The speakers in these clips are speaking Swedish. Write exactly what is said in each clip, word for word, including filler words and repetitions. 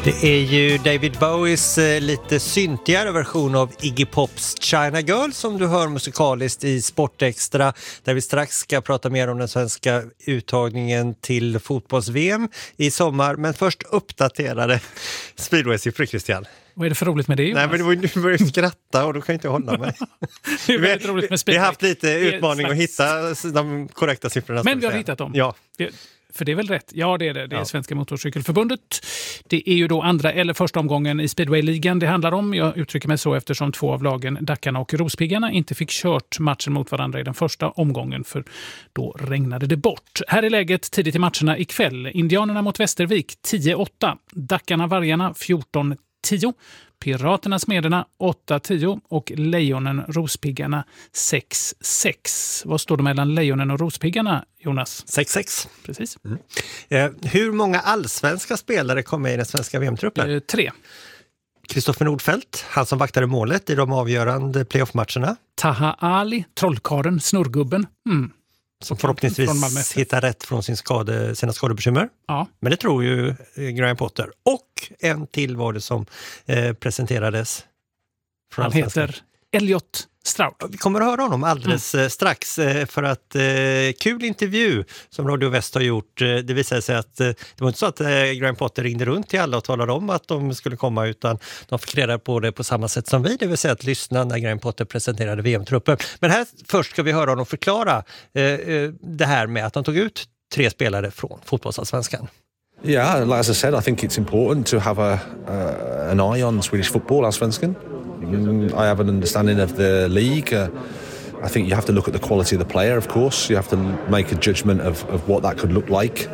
Det är ju David Bowies eh, lite syntigare version av Iggy Pops China Girl som du hör musikaliskt i Sportextra, där vi strax ska prata mer om den svenska uttagningen till fotbolls-V M i sommar. Men först uppdaterade speedway-siffror, Christian. Vad är det för roligt med det, Jonas? Nej, men det var ju, du började skratta och då kan jag inte hålla mig. Det är väldigt roligt med speedway. Vi har haft lite utmaning att hitta de korrekta siffrorna. Men vi har hittat dem. Ja. För det är väl rätt? Ja, det är det. Det är ja. Svenska Motorcykelförbundet. Det är ju då andra eller första omgången i Speedway-ligan det handlar om. Jag uttrycker mig så eftersom två av lagen, Dackarna och Rospiggarna, inte fick kört matchen mot varandra i den första omgången, för då regnade det bort. Här är läget tidigt i matcherna ikväll. Indianerna mot Västervik tio åtta. Dackarna Vargarna fjorton tio. Piraterna Smederna åtta tio och Lejonen Rospiggarna sex sex. Vad står det mellan Lejonen och Rospiggarna, Jonas? sex sex. Precis. Mm. Eh, hur många allsvenska spelare kom med i den svenska V M-truppen? Eh, tre. Kristoffer Nordfeldt, han som vaktade målet i de avgörande playoff-matcherna. Taha Ali, trollkaren, snurrgubben. Mm. Som förhoppningsvis hittar rätt från sin skade, sina skadebekymmer. Ja. Men det tror ju Graham Potter. Och en till var det som eh, presenterades. Från Han heter Elliot Stroud. Vi kommer att höra honom alldeles mm. strax eh, för att eh, kul intervju som Radio Väst har gjort. Eh, det visade sig att eh, det var inte så att eh, Graham Potter ringde runt till alla och talade om att de skulle komma, utan de fick reda på det på samma sätt som vi, det vill säga att lyssna när Graham Potter presenterade V M-truppen. Men här först ska vi höra honom förklara eh, eh, det här med att de tog ut tre spelare från fotbollsallsvenskan. Yeah, like as I said, I think it's important to have a uh, an eye on Swedish football, Allsvenskan. Mm, I have an understanding of the league. Uh, I think you have to look at the quality of the player, of course. You have to make a judgment of, of what that could look like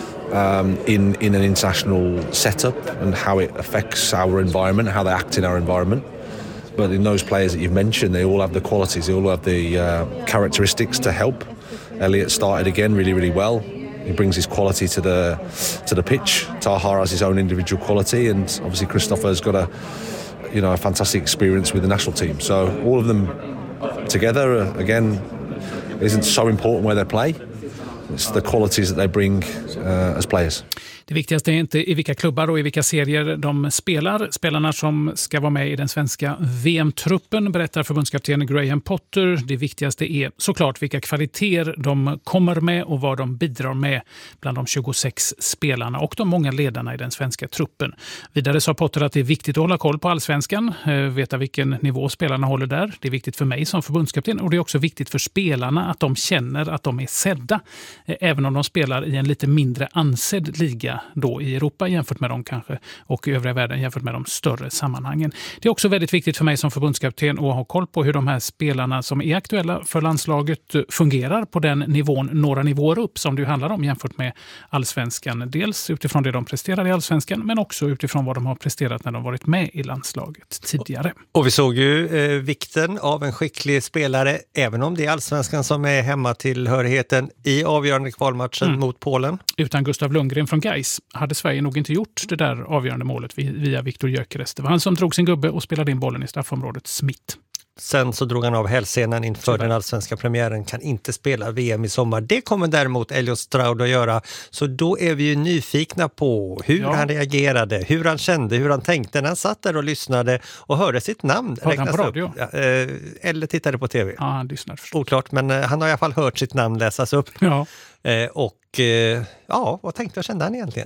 um, in, in an international setup and how it affects our environment, how they act in our environment. But in those players that you've mentioned, they all have the qualities, they all have the uh, characteristics to help. Elliot started again really, really well. He brings his quality to the to the pitch. Taha has his own individual quality, and obviously Christopher's got a you know a fantastic experience with the national team. So all of them together, uh, again, isn't so important where they play. It's the qualities that they bring uh, as players. Det viktigaste är inte i vilka klubbar och i vilka serier de spelar. Spelarna som ska vara med i den svenska V M-truppen, berättar förbundskapten Graham Potter. Det viktigaste är såklart vilka kvaliteter de kommer med och vad de bidrar med bland de tjugosex spelarna och de många ledarna i den svenska truppen. Vidare sa Potter att det är viktigt att hålla koll på allsvenskan, veta vilken nivå spelarna håller där. Det är viktigt för mig som förbundskapten, och det är också viktigt för spelarna att de känner att de är sedda, även om de spelar i en lite mindre ansedd liga då i Europa jämfört med dem kanske, och i övriga världen jämfört med de större sammanhangen. Det är också väldigt viktigt för mig som förbundskapten att ha koll på hur de här spelarna som är aktuella för landslaget fungerar på den nivån, några nivåer upp som det handlar om jämfört med allsvenskan. Dels utifrån det de presterar i allsvenskan, men också utifrån vad de har presterat när de varit med i landslaget tidigare. Och vi såg ju eh, vikten av en skicklig spelare, även om det är allsvenskan som är hemmatillhörigheten i avgörande kvalmatchen mm. mot Polen. Utan Gustav Lundgren från Gais hade Sverige nog inte gjort det där avgörande målet via Viktor Gyökeres. Det var han som drog sin gubbe och spelade in bollen i straffområdet Smith. Sen så drog han av hälsenan inför den allsvenska premiären, kan inte spela V M i sommar. Det kommer däremot Elliot Stroud att göra. Så då är vi ju nyfikna på hur ja. han reagerade, hur han kände, hur han tänkte när han satt där och lyssnade och hörde sitt namn. Hörde han på radio? Ja, eh, eller tittade på tv. Ja, han lyssnade förstås. Oklart, men eh, han har i alla fall hört sitt namn läsas upp. Ja. Eh, och eh, ja, vad tänkte och kände han egentligen?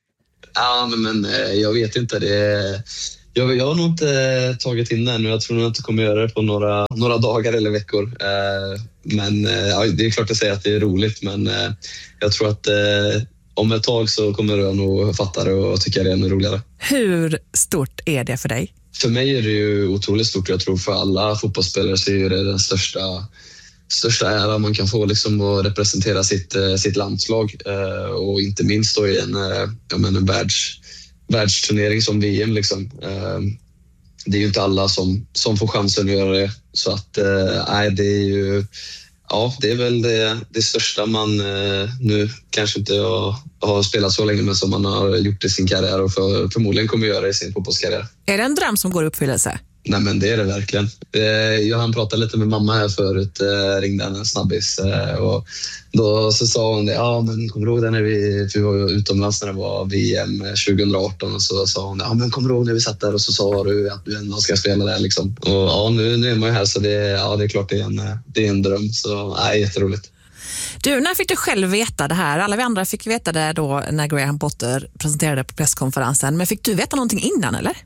Ja, men, men jag vet inte. Det, jag, jag har nog inte tagit in det ännu. Jag tror nog inte kommer göra det på några, några dagar eller veckor. Eh, men ja, det är klart att säga att det är roligt. Men eh, jag tror att eh, om ett tag så kommer jag nog fatta det och tycka det är ännu roligare. Hur stort är det för dig? För mig är det ju otroligt stort. Jag tror för alla fotbollsspelare så är det den största... största ära man kan få liksom att representera sitt, sitt landslag eh, och inte minst då i en, jag menar, en världs, världsturnering som V M liksom. Eh, det är ju inte alla som, som får chansen att göra det, så att eh, det är ju ja, det är väl det, det största man eh, nu kanske inte har, har spelat så länge, men som man har gjort i sin karriär och för, förmodligen kommer göra i sin fotbollskarriär. Är det en dröm som går i uppfyllelse? Nej, men det är det verkligen. Jag hann prata lite med mamma här förut, ringde en snabbis och då så sa hon det, ja men kommer du ihåg det när vi, för vi var utomlands när det var V M tjugo arton och så sa hon, ja men kommer du ihåg när vi satt där och så sa du att du ändå ska spela där liksom. Och ja, nu, nu är man ju här så det, ja, det är klart det är en, det är en dröm, så nej, jätteroligt. Du, när fick du själv veta det här? Alla vi andra fick veta det då när Graham Potter presenterade på presskonferensen, men fick du veta någonting innan eller?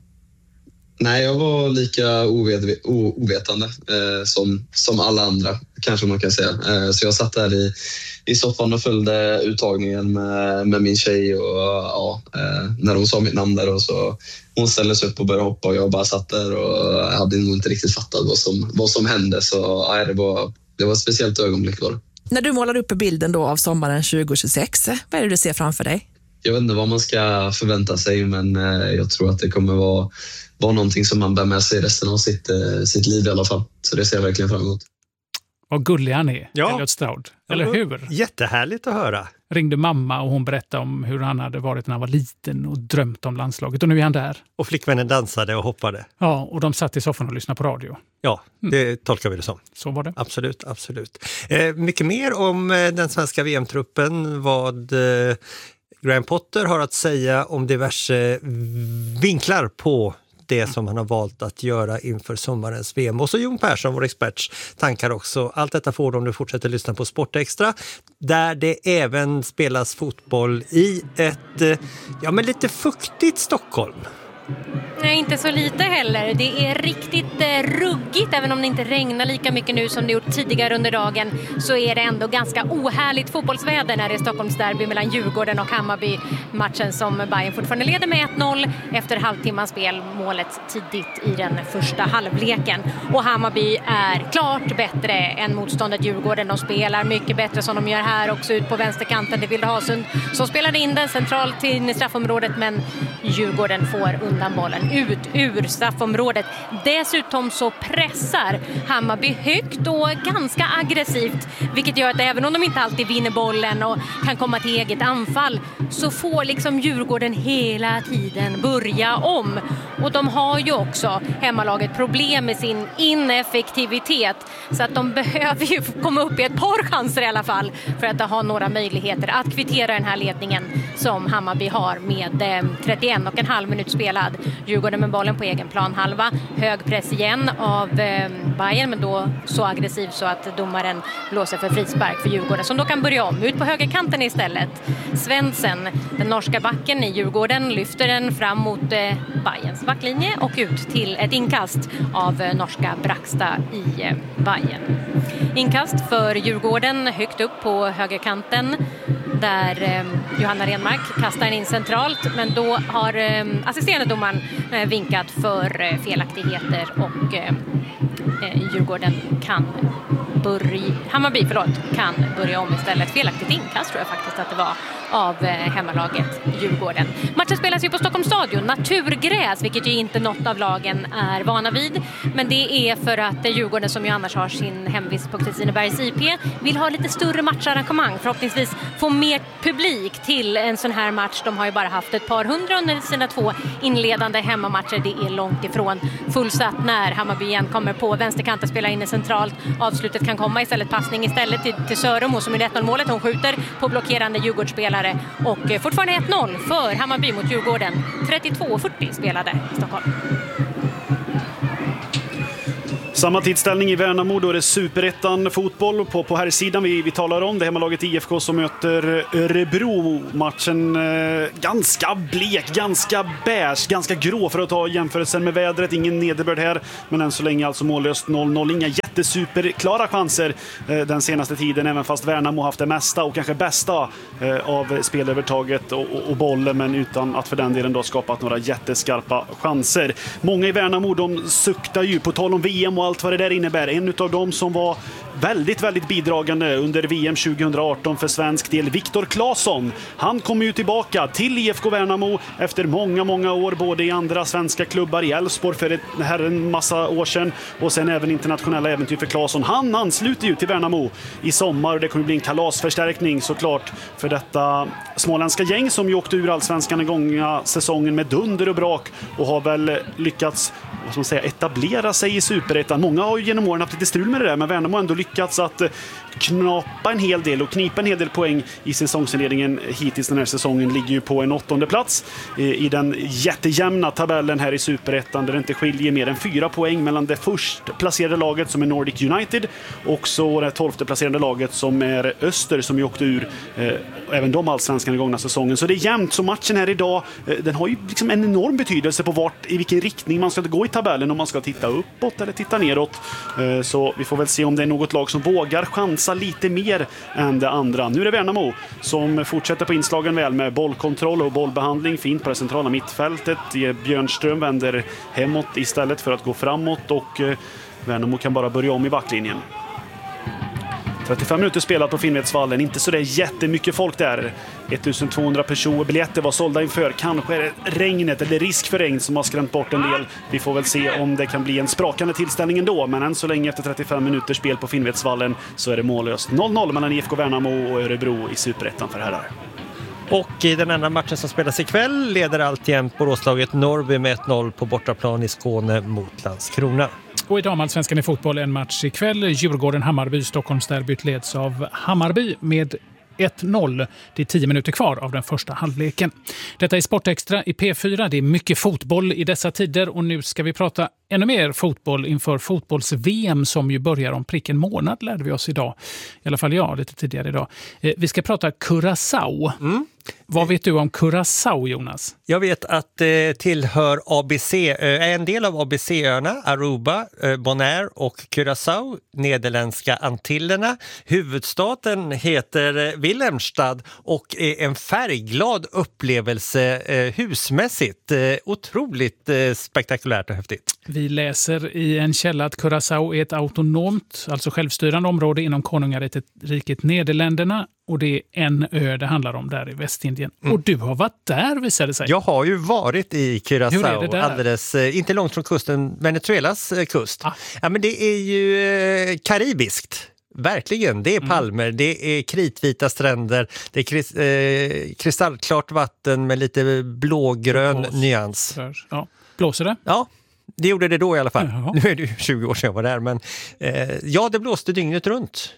Nej, jag var lika ovet, ovetande eh, som, som alla andra, kanske man kan säga. Eh, så jag satt där i, i soffan och följde uttagningen med, med min tjej. Och, ja, eh, när hon sa mitt namn där och så hon ställde sig upp och började hoppa och jag bara satt där och hade nog inte riktigt fattat vad som, vad som hände. Så ja, det, var, det var ett speciellt ögonblick var det. När du målar upp bilden då av sommaren tjugo tjugosex, vad är det du ser framför dig? Jag vet inte vad man ska förvänta sig, men eh, jag tror att det kommer vara var någonting som man bär med sig resten av sitt, eh, sitt liv i alla fall. Så det ser jag verkligen fram emot. Vad gullig han är, ja. Elliot Stroud. Eller hur? Jättehärligt att höra. Ringde mamma och hon berättade om hur han hade varit när han var liten och drömt om landslaget. Och nu är han där. Och flickvännen dansade och hoppade. Ja, och de satt i soffan och lyssnade på radio. Ja, det tolkar vi det som. Så var det. Absolut, absolut. Eh, mycket mer om eh, den svenska V M-truppen, vad eh, Graham Potter har att säga om diverse vinklar på det som han har valt att göra inför sommarens V M. Och så Jon Persson, vår experts tankar också. Allt detta får du om du fortsätter lyssna på Sportextra, där det även spelas fotboll i ett ja, men lite fuktigt Stockholm. Nej, inte så lite heller. Det är riktigt eh, ruggigt, även om det inte regnar lika mycket nu som det gjort tidigare under dagen, så är det ändå ganska ohärligt fotbollsväder när det är Stockholms derby mellan Djurgården och Hammarby. Matchen som Bayern fortfarande leder med ett noll efter halvtimmans spel, målet tidigt i den första halvleken. Och Hammarby är klart bättre än motståndet Djurgården. De spelar mycket bättre som de gör här också ut på vänsterkanten. Det vill Hasund så spelade in den centralt in i straffområdet, men Djurgården får undan bollen ut ur straffområdet. Dessutom så pressar Hammarby högt och ganska aggressivt, vilket gör att även om de inte alltid vinner bollen och kan komma till eget anfall, så får liksom Djurgården hela tiden börja om. Och de har ju också, hemmalaget, problem med sin ineffektivitet, så att de behöver ju komma upp i ett par chanser i alla fall för att ha några möjligheter att kvittera den här ledningen som Hammarby har med trettioen och en halv minut spelad. Djurgården med bollen på egen plan halva. Hög press igen av eh, Bayern, men då så aggressiv så att domaren blåser för frispark för Djurgården, som då kan börja om. Ut på högerkanten istället. Svensson, den norska backen i Djurgården, lyfter den fram mot eh, Bayerns backlinje och ut till ett inkast av eh, norska Braxta i eh, Bayern. Inkast för Djurgården högt upp på högerkanten, där eh, Johanna Renmark kastar in centralt, men då har eh, assisterande domaren eh, vinkat för eh, felaktigheter och eh, eh, Djurgården kan börja, Hammarby förlåt, kan börja om istället. Felaktigt inkast tror jag faktiskt att det var av eh, hemmalaget Djurgården. Matchen spelas ju på Stockholms stadion, naturgräs, vilket ju inte något av lagen är vana vid. Men det är för att eh, Djurgården, som ju annars har sin hemvist på Kristinebergs I P, vill ha lite större matcharrangemang. Förhoppningsvis få mer publik till en sån här match. De har ju bara haft ett par hundra under sina två inledande hemmamatcher. Det är långt ifrån fullsatt när Hammarby igen kommer på vänsterkanten, spelar in centralt. Avslutet kan komma istället, passning istället till, till Söremo som är ett noll-målet. Hon skjuter på blockerande Djurgårdsspelare. Och fortfarande ett noll för Hammarby mot Djurgården. trettiotvå fyrtio spelade i Stockholm. Samma tidsställning i Värnamo, då är det Superettan fotboll på, på här sidan vi, vi talar om. Det hemmalaget I F K som möter Örebro. Matchen eh, ganska blek, ganska beige, ganska grå för att ta jämförelsen med vädret. Ingen nederbörd här, men än så länge alltså mållöst noll noll. Inga jättesuperklara chanser eh, den senaste tiden, även fast Värnamo haft det mesta och kanske bästa eh, av spelövertaget och, och, och bollen, men utan att för den delen då skapat några jätteskarpa chanser. Många i Värnamo, de suktar ju på tal om V M och allt vad det där innebär. En av dem som var väldigt, väldigt bidragande under V M tjugohundraarton för svensk del. Viktor Claesson, han kommer ju tillbaka till I F K Värnamo efter många, många år, både i andra svenska klubbar, i Elfsborg för ett, här en massa år sedan, och sen även internationella äventyr för Claesson. Han ansluter ju till Värnamo i sommar och det kommer bli en kalasförstärkning såklart för detta småländska gäng som ju åkte ur allsvenskan den gångna säsongen med dunder och brak och har väl lyckats, vad ska man säga, etablera sig i Superettan. Många har ju genom åren haft lite strul med det där, men Värnamo har ändå lyckats att knapa en hel del och knipa en hel del poäng i säsongsinledningen. Hittills den här säsongen ligger ju på en åttonde plats i den jättejämna tabellen här i Superettan, där det inte skiljer mer än fyra poäng mellan det först placerade laget som är Nordic United och så det tolfte placerade laget som är Öster, som ju åkte ur eh, även de allsvenskan i gångna säsongen. Så det är jämnt, så matchen här idag eh, den har ju liksom en enorm betydelse på vart, i vilken riktning man ska gå i tabellen, om man ska titta uppåt eller titta neråt. Eh, så vi får väl se om det är något lag som vågar chansa lite mer än det andra. Nu är det Värnamo som fortsätter på inslagen väl med bollkontroll och bollbehandling, fint på det centrala mittfältet. Björnström vänder hemåt istället för att gå framåt och eh, Värnamo kan bara börja om i backlinjen. trettiofem minuter spelat på Finnvedsvallen, inte så det är jättemycket folk där. ettusentvåhundra personer, biljetter var sålda inför. Kanske är det regnet eller risk för regn som har skrämt bort en del. Vi får väl se om det kan bli en sprakande tillställning ändå, men än så länge efter trettiofem minuter spel på Finnvedsvallen så är det mållöst. noll noll mellan I F K Värnamo och Örebro i Superettan för herrar. Och i den andra matchen som spelas ikväll leder alltjämt Boråslaget Norrby med ett noll på bortaplan i Skåne mot Landskrona. Och i damallsvenskan i fotboll en match ikväll. Djurgården-Hammarby, Stockholmsderbyt leds av Hammarby med ett noll. Det är tio minuter kvar av den första halvleken. Detta är Sportextra i P fyra. Det är mycket fotboll i dessa tider och nu ska vi prata ännu mer fotboll inför fotbolls-V M som ju börjar om prick en månad, lärde vi oss idag. I alla fall jag, lite tidigare idag. Vi ska prata Curaçao. Mm. Vad vet du om Curaçao, Jonas? Jag vet att det tillhör A B C, är en del av A B C-öarna, Aruba, Bonaire och Curaçao, nederländska Antillerna. Huvudstaden heter Wilhelmstad och är en färgglad upplevelse husmässigt. Otroligt spektakulärt och häftigt. Vi läser i en källa att Curaçao är ett autonomt, alltså självstyrande område inom konungariket Nederländerna. Och det är en ö det handlar om där i Västindien. Mm. Och du har varit där, visade sig. Jag har ju varit i Curaçao, alldeles, inte långt från kusten, Venezuelas kust. Ah. Ja, men det är ju eh, karibiskt. Verkligen, det är palmer, mm. det är kritvita stränder, det är kris, eh, kristallklart vatten med lite blågrön Blås. nyans. Ja. Blåser det? Ja. Det gjorde det då i alla fall. Jaha. Nu är det ju tjugo år sedan jag var där, men eh, ja, det blåste dygnet runt.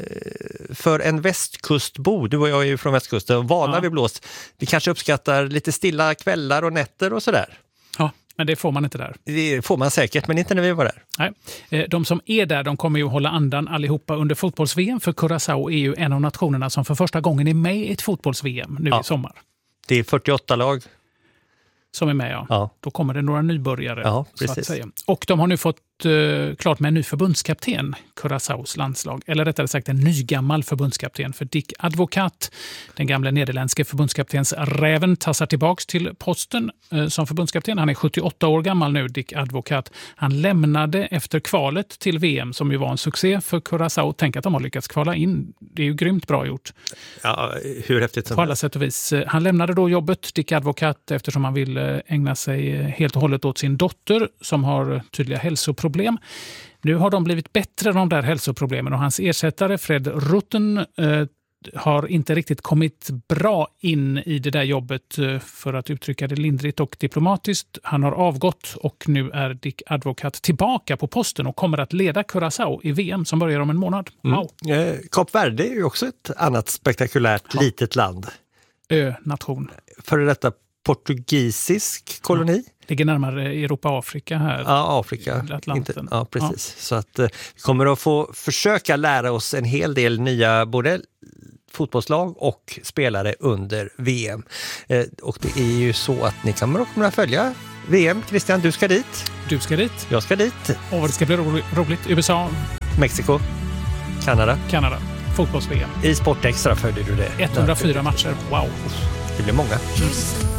För en västkustbo, du och jag är ju från västkusten, vana ja. vid blåst. Vi kanske uppskattar lite stilla kvällar och nätter och sådär. Ja, men det får man inte där. Det får man säkert, men inte när vi var där. Nej. De som är där, de kommer ju hålla andan allihopa under fotbolls-V M, för Curaçao är ju en av nationerna som för första gången är med i ett fotbolls-V M nu ja. i sommar. Det är fyrtioåtta lag. Som är med, ja. ja. Då kommer det några nybörjare. Ja, precis. Så att säga. Och de har nu fått uh, klart med en ny förbundskapten, Curaçaos landslag. Eller rättare sagt en nygammal förbundskapten. För Dick Advocat, den gamla nederländske förbundskaptens räven, tassar tillbaks till posten uh, som förbundskapten. Han är sjuttioåtta år gammal nu, Dick Advocat. Han lämnade efter kvalet till V M som ju var en succé för Curaçao. Tänk att de har lyckats kvala in. Det är ju grymt bra gjort. Ja, hur häftigt som På alla sätt och vis. Han lämnade då jobbet, Dick Advocat, eftersom han vill ägna sig helt och hållet åt sin dotter som har tydliga hälsoproblem. Nu har de blivit bättre, de där hälsoproblemen, och hans ersättare Fred Rutten eh, har inte riktigt kommit bra in i det där jobbet, eh, för att uttrycka det lindrigt och diplomatiskt. Han har avgått och nu är Dick Advocat tillbaka på posten och kommer att leda Curaçao i V M som börjar om en månad. Wow. Mm. Eh, Kap Verde är ju också ett annat spektakulärt ja. litet land. Ö-nation. För detta portugisisk koloni. Ja, ligger närmare Europa-Afrika här. Ja, Afrika. Inte, ja, precis. Ja. Så att eh, vi kommer att få försöka lära oss en hel del nya både fotbollslag och spelare under V M. Eh, och det är ju så att ni kommer att, kommer att följa V M. Christian, du ska dit. Du ska dit. Jag ska dit. Och det ska bli ro- roligt. U S A. Mexiko. Kanada. Kanada. Fotbolls-V M. I Sportextra följer du det. etthundrafyra matcher. Wow. Det blir många.